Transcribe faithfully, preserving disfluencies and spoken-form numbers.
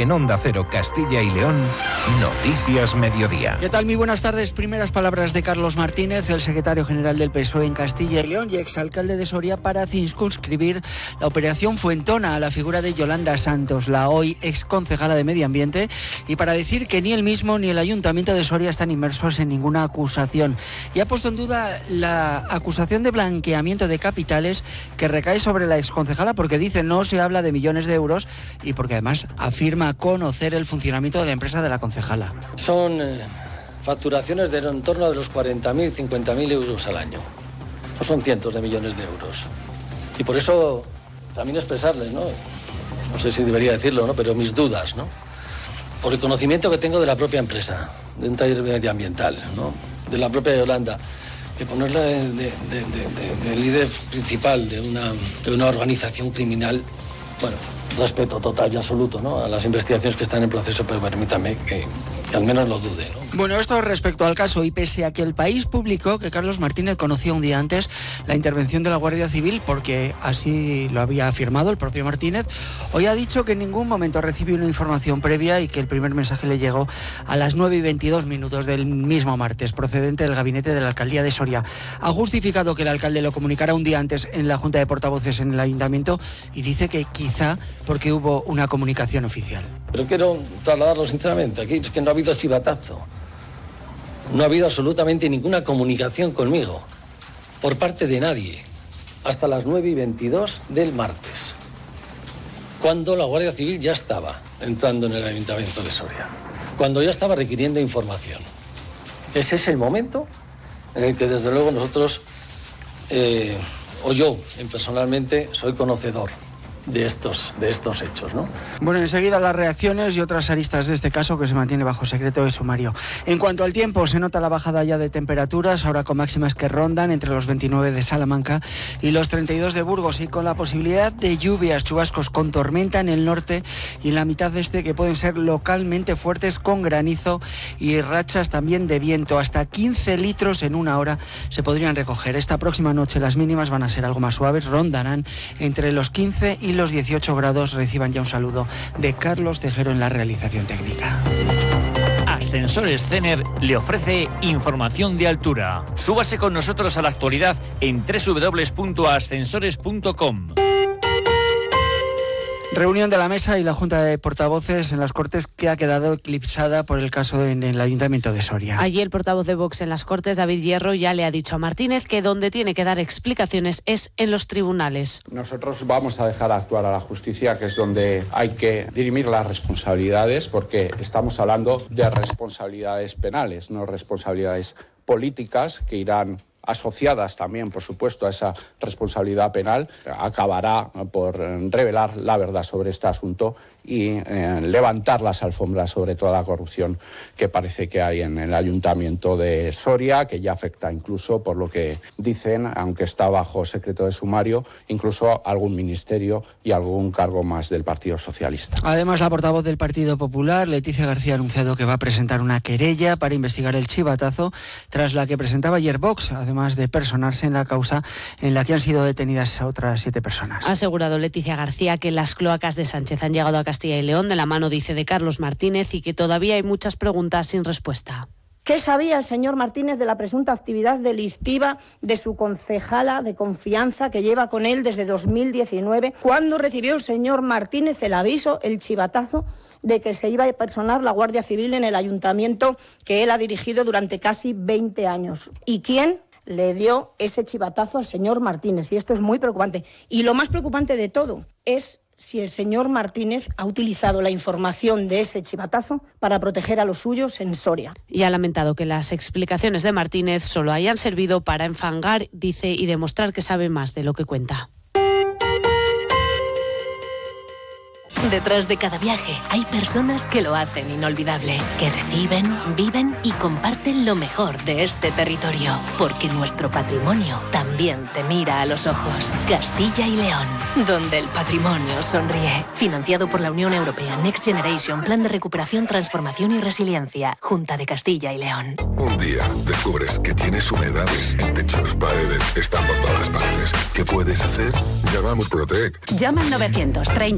En Onda Cero Castilla y León, Noticias Mediodía. ¿Qué tal? Muy buenas tardes. Primeras palabras de Carlos Martínez, el secretario general del P S O E en Castilla y León y exalcalde de Soria, para circunscribir la operación Fuentona a la figura de Yolanda Santos, la hoy exconcejala de Medio Ambiente, y para decir que ni él mismo ni el Ayuntamiento de Soria están inmersos en ninguna acusación. Y ha puesto en duda la acusación de blanqueamiento de capitales que recae sobre la exconcejala, porque dice no se habla de millones de euros y porque además afirma conocer el funcionamiento de la empresa de la concejala. Son eh, facturaciones de en torno a los cuarenta mil, cincuenta mil euros al año. No son cientos de millones de euros. Y por eso también expresarles, ¿no? No sé si debería decirlo, ¿no? Pero mis dudas, ¿no? Por el conocimiento que tengo de la propia empresa, de un taller medioambiental, ¿no? De la propia Yolanda, que ponerla de, de, de, de, de líder principal de una, de una organización criminal, bueno, respeto total y absoluto, ¿no?, a las investigaciones que están en proceso, pero permítame que, que al menos lo dude, ¿no? Bueno, esto respecto al caso, y pese a que El País publicó que Carlos Martínez conocía un día antes la intervención de la Guardia Civil, porque así lo había afirmado el propio Martínez, hoy ha dicho que en ningún momento recibió una información previa y que el primer mensaje le llegó a las nueve y veintidós minutos del mismo martes, procedente del gabinete de la alcaldía de Soria. Ha justificado que el alcalde lo comunicara un día antes en la Junta de Portavoces en el Ayuntamiento y dice que quizá porque hubo una comunicación oficial. Pero quiero trasladarlo sinceramente, aquí es que no ha habido chivatazo. No ha habido absolutamente ninguna comunicación conmigo, por parte de nadie, hasta las nueve y veintidós del martes, cuando la Guardia Civil ya estaba entrando en el Ayuntamiento de Soria, cuando ya estaba requiriendo información. Ese es el momento en el que, desde luego, nosotros, eh, o yo, personalmente, soy conocedor de estos, de estos hechos, ¿no? Bueno, enseguida las reacciones y otras aristas de este caso, que se mantiene bajo secreto de sumario. En cuanto al tiempo, se nota la bajada ya de temperaturas, ahora con máximas que rondan entre los veintinueve de Salamanca y los treinta y dos de Burgos, y con la posibilidad de lluvias, chubascos con tormenta en el norte y en la mitad este, que pueden ser localmente fuertes, con granizo y rachas también de viento. Hasta quince litros en una hora se podrían recoger. Esta próxima noche las mínimas van a ser algo más suaves, rondarán entre los quince y los dieciocho grados. Reciban ya un saludo de Carlos Tejero en la realización técnica. Ascensores Cener le ofrece información de altura. Súbase con nosotros a la actualidad en doble u doble u doble u punto ascensores punto com. Reunión de la mesa y la Junta de Portavoces en las Cortes, que ha quedado eclipsada por el caso en el Ayuntamiento de Soria. Allí el portavoz de Vox en las Cortes, David Hierro, ya le ha dicho a Martínez que donde tiene que dar explicaciones es en los tribunales. Nosotros vamos a dejar actuar a la justicia, que es donde hay que dirimir las responsabilidades, porque estamos hablando de responsabilidades penales, no responsabilidades políticas, que irán asociadas también, por supuesto, a esa responsabilidad penal. Acabará por revelar la verdad sobre este asunto y eh, levantar las alfombras sobre toda la corrupción que parece que hay en el Ayuntamiento de Soria, que ya afecta incluso, por lo que dicen, aunque está bajo secreto de sumario, incluso algún ministerio y algún cargo más del Partido Socialista. Además, la portavoz del Partido Popular, Leticia García, ha anunciado que va a presentar una querella para investigar el chivatazo, tras la que presentaba ayer Vox, además de personarse en la causa en la que han sido detenidas otras siete personas. Ha asegurado Leticia García que las cloacas de Sánchez han llegado a Castilla y León de la mano, dice, de Carlos Martínez, y que todavía hay muchas preguntas sin respuesta. ¿Qué sabía el señor Martínez de la presunta actividad delictiva de su concejala de confianza, que lleva con él desde dos mil diecinueve? ¿Cuándo recibió el señor Martínez el aviso, el chivatazo, de que se iba a personar la Guardia Civil en el ayuntamiento que él ha dirigido durante casi veinte años? ¿Y quién le dio ese chivatazo al señor Martínez? Y esto es muy preocupante. Y lo más preocupante de todo es si el señor Martínez ha utilizado la información de ese chivatazo para proteger a los suyos en Soria. Y ha lamentado que las explicaciones de Martínez solo hayan servido para enfangar, dice, y demostrar que sabe más de lo que cuenta. Detrás de cada viaje hay personas que lo hacen inolvidable, que reciben, viven y comparten lo mejor de este territorio, porque nuestro patrimonio también te mira a los ojos. Castilla y León, donde el patrimonio sonríe. Financiado por la Unión Europea Next Generation, Plan de Recuperación, Transformación y Resiliencia, Junta de Castilla y León. Un día descubres que tienes humedades en techos, paredes, están por todas partes. ¿Qué puedes hacer? Llama a Murprotec. Llama al novecientos treinta